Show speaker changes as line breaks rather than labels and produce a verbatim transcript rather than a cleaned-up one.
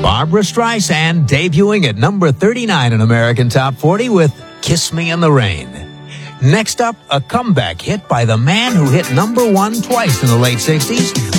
Barbra Streisand debuting at number thirty-nine in American Top forty with Kiss Me in the Rain. Next up, a comeback hit by the man who hit number one twice in the late sixties,